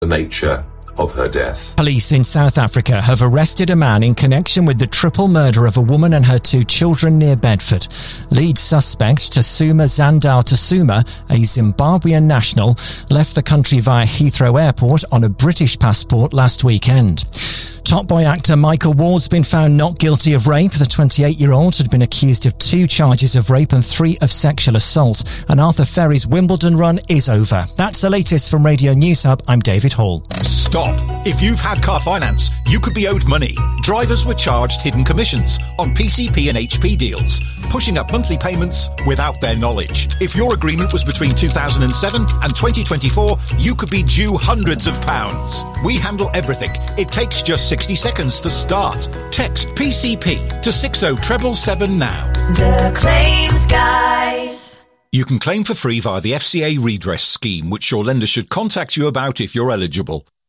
the nature of her death. Police in South Africa have arrested a man in connection with the triple murder of a woman and her 2 children near Bedford. Lead suspect Tasuma Zandal Tasuma, a Zimbabwean national, left the country via Heathrow Airport on a British passport last weekend. Top Boy actor Michael Ward's been found not guilty of rape. The 28-year-old had been accused of 2 charges of rape and 3 of sexual assault. And Arthur Ferry's Wimbledon run is over. That's the latest from Radio News Hub. I'm David Hall. Stop. If you've had car finance, you could be owed money. Drivers were charged hidden commissions on PCP and HP deals, pushing up monthly payments without their knowledge. If your agreement was between 2007 and 2024, you could be due hundreds of pounds. We handle everything. It takes just 60 seconds to start. Text PCP to 60777 now. The Claims Guys. You can claim for free via the FCA redress scheme, which your lender should contact you about if you're eligible.